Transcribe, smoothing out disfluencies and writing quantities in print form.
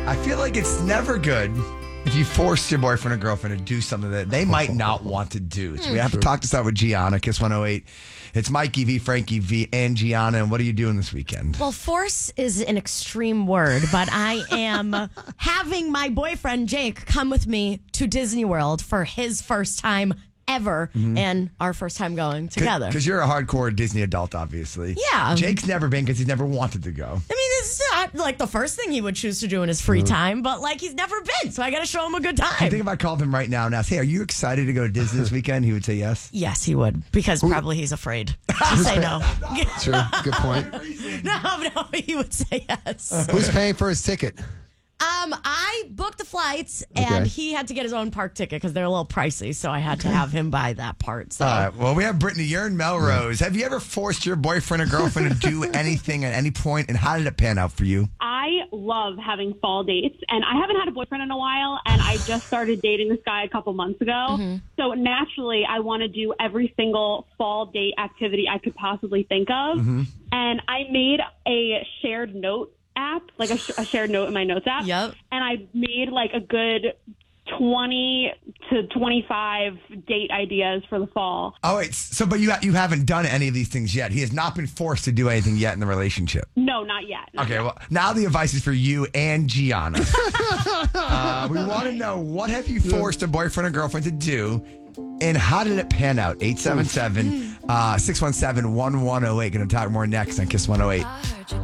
I feel like it's never good if you force your boyfriend or girlfriend to do something that they might not want to do. So we have to talk this out with Gianna, Kiss 108. It's Mikey V, Frankie V, and Gianna. And what are you doing this weekend? Well, force is an extreme word, but I am having my boyfriend, Jake, come with me to Disney World for his first time ever and our first time going together. Because you're a hardcore Disney adult, obviously. Yeah. Jake's never been because he's never wanted to go. I mean, it's not like the first thing he would choose to do in his free time, but like he's never been, so I got to show him a good I time. think if I called him right now and asked, hey, are you excited to go to Disney this weekend? He would say yes. Yes, he would, because probably he's afraid to say no. Sure. Good point. No, he would say yes. Who's paying for his ticket? I booked the flights, and Okay. he had to get his own park ticket because they're a little pricey, so I had to have him buy that part. So. All right. Well, we have Brittany. You're in Melrose. Have you ever forced your boyfriend or girlfriend to do anything at any point, and how did it pan out for you? I love having fall dates, and I haven't had a boyfriend in a while, and I just started dating this guy a couple months ago. So naturally, I want to do every single fall date activity I could possibly think of. And I made a shared note app, like a shared note in my notes app. Yep. And I made like a good 20 to 25 date ideas for the fall. Oh, wait. So, but you haven't done any of these things yet. He has not been forced to do anything yet in the relationship. No, not yet. Okay, well, now the advice is for you and Gianna. We want to know, what have you forced a boyfriend or girlfriend to do, and how did it pan out? 877-617-1108. Going to talk more next on Kiss 108.